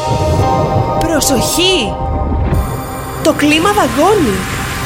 Προσοχή! Το κλίμα δαγκώνει!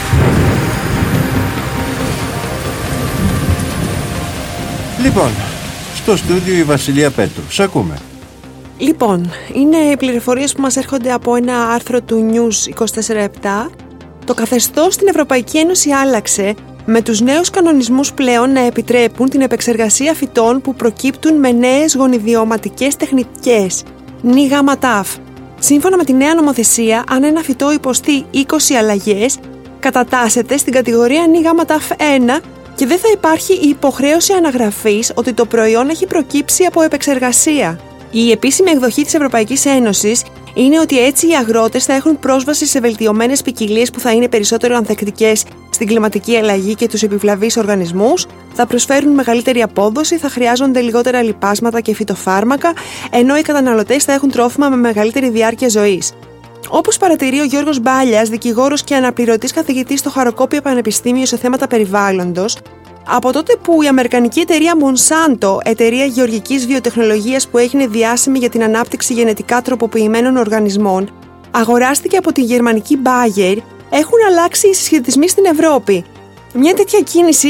Λοιπόν, στο στούντιο η Βασιλεία Πέτρου. Σ' ακούμε. Λοιπόν, είναι πληροφορίες που μας έρχονται από ένα άρθρο του News 24/7. Το καθεστώς στην Ευρωπαϊκή Ένωση άλλαξε, με τους νέους κανονισμούς πλέον να επιτρέπουν την επεξεργασία φυτών που προκύπτουν με νέες γονιδιωματικές τεχνικές, ΝΙΓΑΜΑΤΑΦ. Σύμφωνα με τη νέα νομοθεσία, αν ένα φυτό υποστεί 20 αλλαγές, κατατάσσεται στην κατηγορία ΝΙΓΑΜΑΤΑΦ 1 και δεν θα υπάρχει η υποχρέωση αναγραφής ότι το προϊόν έχει προκύψει από επεξεργασία. Η επίσημη εκδοχή της Ευρωπαϊκής Ένωσης είναι ότι έτσι οι αγρότες θα έχουν πρόσβαση σε βελτιωμένες ποικιλίες που θα είναι περισσότερο ανθεκτικές στην κλιματική αλλαγή και τους επιβλαβείς οργανισμούς, θα προσφέρουν μεγαλύτερη απόδοση, θα χρειάζονται λιγότερα λιπάσματα και φυτοφάρμακα, ενώ οι καταναλωτές θα έχουν τρόφιμα με μεγαλύτερη διάρκεια ζωής. Όπως παρατηρεί ο Γιώργος Μπάλιας, δικηγόρος και αναπληρωτής καθηγητής στο Χαροκόπιο Πανεπιστήμιο σε θέματα περιβάλλοντος, από τότε που η αμερικανική εταιρεία Monsanto, εταιρεία γεωργικής βιοτεχνολογίας που έγινε διάσημη για την ανάπτυξη γενετικά τροποποιημένων οργανισμών, αγοράστηκε από τη γερμανική Bayer, έχουν αλλάξει οι συσχετισμοί στην Ευρώπη. Με μια τέτοια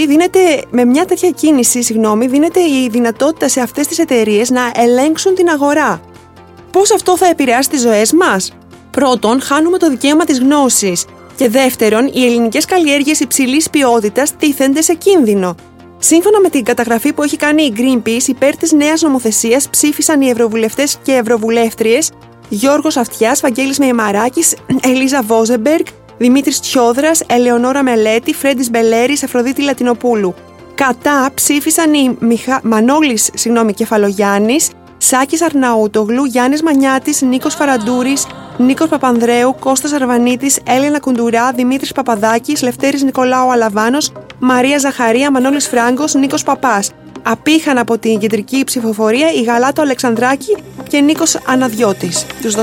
κίνηση δίνεται η δυνατότητα σε αυτές τις εταιρείες να ελέγξουν την αγορά. Πώς αυτό θα επηρεάσει τις ζωές μας? Πρώτον, χάνουμε το δικαίωμα της γνώσης. Και δεύτερον, οι ελληνικές καλλιέργειες υψηλής ποιότητας τίθενται σε κίνδυνο. Σύμφωνα με την καταγραφή που έχει κάνει η Greenpeace, υπέρ της νέας νομοθεσίας ψήφισαν οι ευρωβουλευτές και ευρωβουλεύτριες Γιώργος Αυτιάς, Βαγγέλης Μεϊμαράκης, Ελίζα Βόζεμπεργκ, Δημήτρης Τσιόδρας, Ελεονόρα Μελέτη, Φρέντης Μπελέρης, Αφροδίτη Λατινοπούλου. Κατά ψήφισαν οι Μανώλης Κεφαλογιάννης, Σάκης Αρναούτογλου, Γιάννης Μανιάτης, Νίκος Φαραντούρης, Νίκος Παπανδρέου, Κώστας Αρβανίτης, Έλενα Κουντουρά, Δημήτρης Παπαδάκης, Λευτέρης Νικολάου Αλαβάνος, Μαρία Ζαχαρία, Μανώλης Φράγκος, Νίκος Παπάς. Απήχαν από την κεντρική ψηφοφορία η Γαλάτο Αλεξανδράκη και Νίκος Αναδιώτης.